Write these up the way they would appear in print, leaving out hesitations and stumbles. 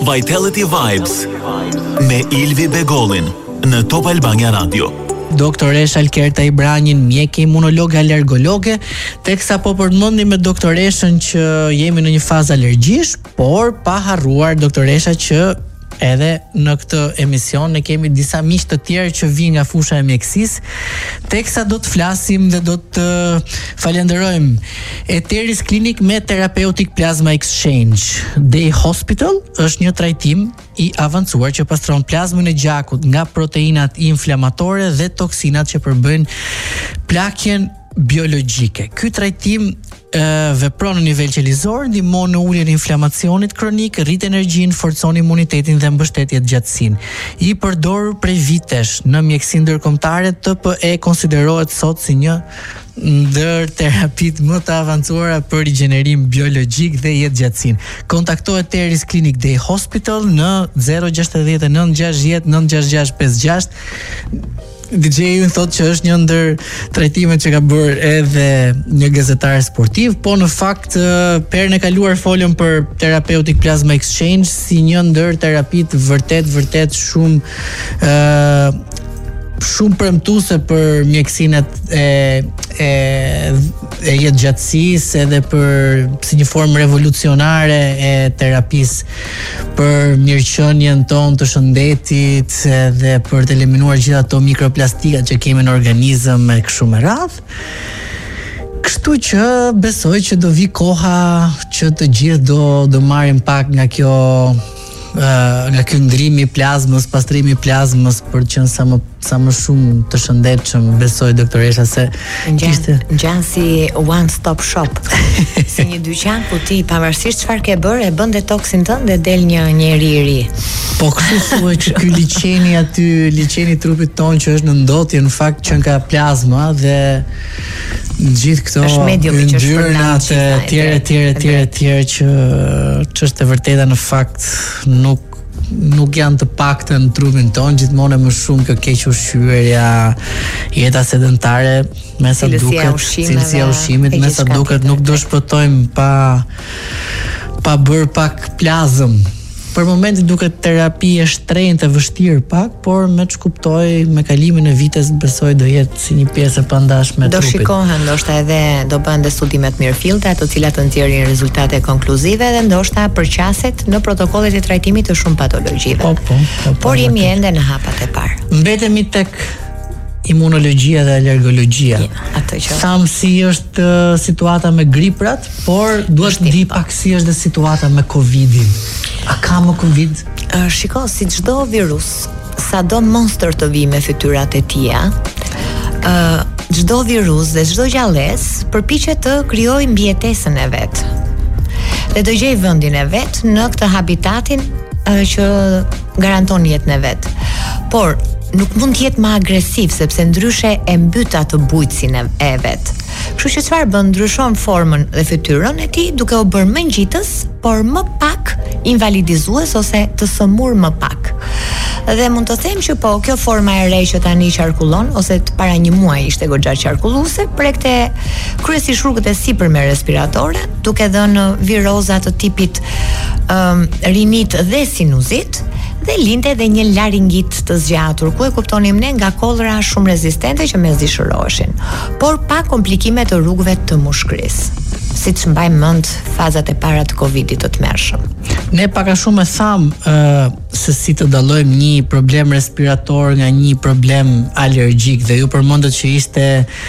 Vitality Vibes me Ilvi Begollin në Top Albania Radio. Doktoresha Alkerta Ibranjin, mjeke imunologe alergologe, teksa po përmendim me doktoreshën që jemi në një fazë alergjish, por pa harruar doktoresha që edhe në këtë emision ne kemi disa miq të tjerë që vijnë nga fusha e mjekësisë, teksa do të flasim dhe do të falenderojmë Eteris Clinic me Therapeutic Plasma Exchange. Day Hospital është një trajtim i avancuar që pastron plazmën e gjakut nga proteinat inflamatore dhe toksinat që përbëjnë plakjen biologjike. Ky trajtim vepron në nivel qelizor, ndihmon në uljen e inflamacionit kronik, rrit energjinë, forcon imunitetin dhe mbështetjet gjatësinë. I përdorur prej vitesh në mjekësinë ndërkombëtare, TPE konsiderohet sot si një ndër terapitë më të avancuara për rigjenerim biologjik dhe jetëgjatësinë. Kontaktohet Eteris Clinic Day Hospital në 069 960 966 56. DJ-ju thotë që është një ndër trajtimet që ka bërë edhe një gazetar sportiv, po në fakt perën e kaluar folëm për Therapeutic Plasma Exchange si një ndër terapitë vërtet shumë premtuese për mjekësinë e jetëgjatësisë, edhe për si një formë revolucionare e terapisë për mirëqenien tonë të shëndetit dhe për të eliminuar gjithë ato mikroplastikat që kemi në organizëm e kështu me radhë. Kështu që besoj që do vi koha që të gjithë do marrim pak nga ky ndrimi i plazmës, pastrimi i plazmës për të qenë sa më shumë të shëndetshëm, besoj doktoresha se ngjan si one stop shop. Si një dyqan ku ti pavarësisht çfarë ke bërë e bën detoksin tënd dhe del një njeri i ri. Po kështu thuhet që ky liçeni trupit tonë që është në ndotje në fakt që nga plazma dhe gjithë këto yndyrnat e tjera që është e vërteta në fakt nuk janë të pakta në trupin tonë, gjithmonë më shumë kjo keq ushqyerja, jeta sedentare, me sa duket, cilësia e ushqimit, me sa duket nuk do shpëtojmë pa bërë pak plazëm. Për momentin duket terapi e shtrenjtë e vështirë pak, por me që kuptoj me kalimin e vites besoj do jetë si një pjesë e pandashme e trupit. Do shikohen, ndoshta edhe do bëhen dhe studimet mirëfillte, të cilat të nxjerrin rezultate konkluzive dhe ndoshta përqaset në protokollet e trajtimit të shumë patologjive. Por jemi ende në hapat e parë. Mbetemi tek imunologjia dhe alergologjia. Tham si është situata me griprat, por duhet të di pak si është dhe situata me Covidin. A ka më Covid? Shiko, si çdo virus, sado monster të vi me fytyrat e tija, çdo virus dhe çdo gjallës përpiqet të krijojë mbijetesën e vet. Dhe do gjej vendin e vet në këtë habitatin që garanton jetën e vet. Por nuk mund të jetë më agresiv sepse ndryshe e mbyt atë bujqësinë e vet. Kështu që çfarë bën, ndryshon formën dhe fytyrën e tij duke u bërë më ngjitës, por më pak invalidizues ose të sëmur më pak. Dhe mund të them që po, kjo forma e re që tani qarkullon ose para një muaji ishte goxha qarkulluese, prekte kryesisht rrugët e sipërme respiratore, duke dhënë viroza të tipit rinit dhe sinuzit, dhe linte edhe një laringit të zgjatur, ku e kuptonim ne nga kollra shumë rezistente që mes dishëroheshin, por pa komplikime të rrugëve të mushkërisë, siç mbajmë mend fazat e para të Covidit të tmerrshëm. Ne pak a shumë e tham se si të dallojmë një problem respirator nga një problem alergjik, dhe ju përmendët që ishte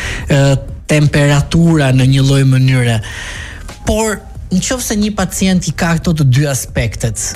temperatura në një lloj mënyre. Por nëse një pacient i ka këto të dy aspektet,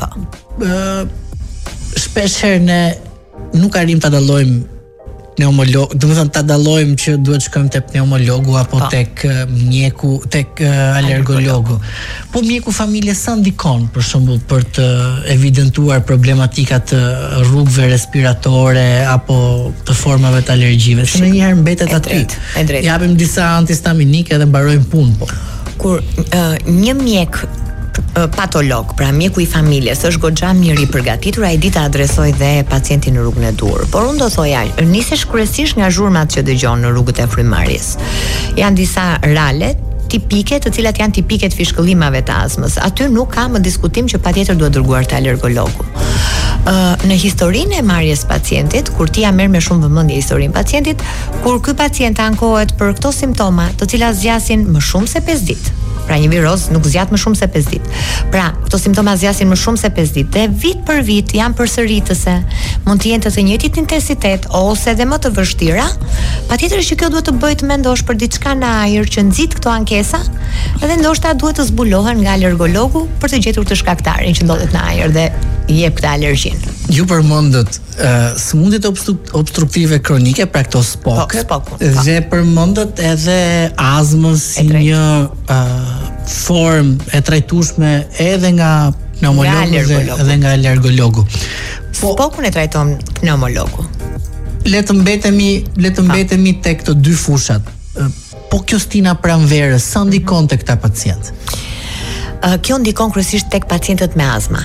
shpeshherë ne nuk arrim ta dallojmë pneumolog, domethënë ta dallojmë që duhet shkojmë te pneumologu apo tek mjeku, tek alergologu. Po mjeku familjes sa ndikon për shembull për të evidentuar problematika të rrugëve respiratore apo të formave të alergjive. Se ndonjëherë mbetet aty. Japim disa antihistaminike dhe mbarojmë punë, po. Kur një mjek patolog, pra mjeku i familjes, është goxha mirë i përgatitur, ai di ta adresoj dhe pacientin në rrugën e dur. Por unë do thoja, nisesh kryesisht nga zhurmat që dëgjon në rrugët e frymarrjes. Janë disa rale tipike, të cilat janë tipike të fishkëllimave të astmës. Aty nuk ka më diskutim që patjetër duhet dërguar te alergologu. Në historinë e marrjes pacientit, kur ti ja merr me shumë vëmendje historinë pacientit, kur ky pacient ankohet për këto simptoma, të cilat zgjasin më shumë se 5 ditë. Pra një viroz nuk zgjat më shumë se 5 ditë. Pra, këto simptoma zgjasin më shumë se 5 ditë dhe vit për vit janë përsëritëse, mund të jenë të njëjtit intensitet ose edhe më të vështira, patjetër që kjo duhet të bëhet të mendosh për diçka në ajër që nxit këto ankesa, dhe ndoshta duhet të zbulohen nga alergologu për të gjetur të shkaktarin që ndodhet në ajër dhe jep këtë alergjin. Ju përmendët sëmundjet obstruktive kronike, pra këto SPOK, dhe përmendët edhe azmën si një formë e trajtueshme edhe nga pneumologu dhe nga alergologu. SPOK-un e trajton pneumologu. Le të mbetemi tek këto dy fushat. Po kjo stina pranverës sa ndikon tek këta pacient? Kjo ndikon kryesisht tek pacientët me azma.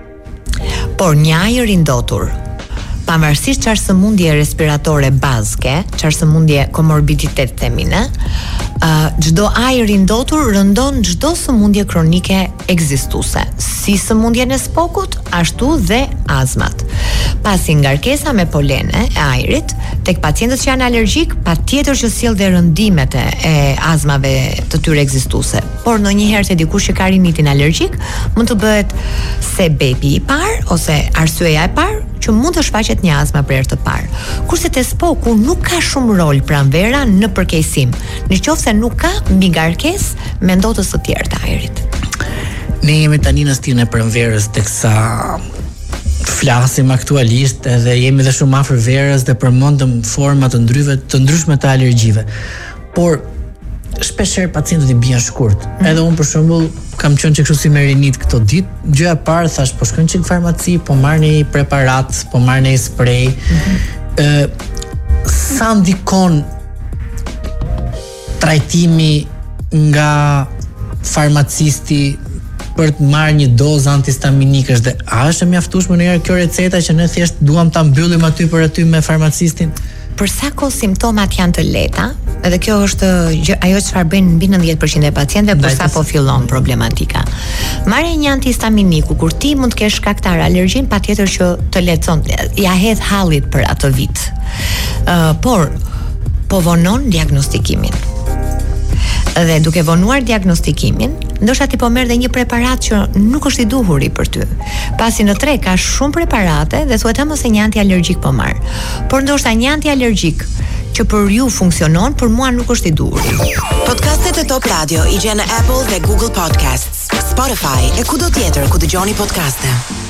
Por një ajër i ndotur, pavarësisht çfarë sëmundje respiratore bazike, çfarë sëmundje komorbiditet themi ne, çdo ajër i ndotur rëndon çdo sëmundje kronike ekzistuese, si sëmundjen e SPOK-ut, ashtu dhe azmat. Pasi ngarkesa me polene e ajrit tek pacientët që janë alergjik, patjetër që sjell dhe rëndimet e azmave të tyre ekzistuese. Por ndonjëherë te dikush që ka rinitin alergjik, mund të bëhet sebebi i parë ose arsyeja e parë që mund të shfaqet një azma për herë të parë. Kurse te SPOK-u nuk ka shumë rol pranvera në përkeqësim, nëse nuk ka mbi ngarkesë me ndotës të tjerë të ajrit. Ne jemi tani në stilin e pranverës, teksa flasim aktualisht edhe jemi dhe shumë afër verës dhe përmendëm forma të ndryshme të alergjive. Por shpeshherë pacientët i bien shkurt. Edhe unë për shembull kam qenë që kështu si me rinit këto ditë, gjëja e parë thash po shkojnë çik farmaci, po marr një preparat, po marr një spray. Sa ndikon trajtimi nga farmacisti për të marrë një dozë antihistaminikesh dhe a është e mjaftueshme ndonjëherë kjo receta që ne thjesht duam ta mbyllim aty për aty me farmacistin? Për sa kohë simptomat janë të lehta, edhe kjo është ajo çfarë bëjnë mbi 90% e pacientëve për sa po fillon problematika. Marrja e një antihistaminiku kur ti mund të kesh shkaktar alergjin, patjetër që të lehtëson, ja hedh hallit për atë vit. Por po vonon diagnostikimin. Dhe duke vonuar diagnostikimin, ndoshta ti po merr dhe një preparat që nuk është i duhur për ty. Pasi në treg ka shumë preparate dhe thuhet mos e një antialergjik po marr. Por ndoshta një antialergjik që për ju funksionon, për mua nuk është i duhur. Podcastet e Top Radio i gjen në Apple dhe Google Podcasts, Spotify e kudo tjetër ku dëgjoni podcaste.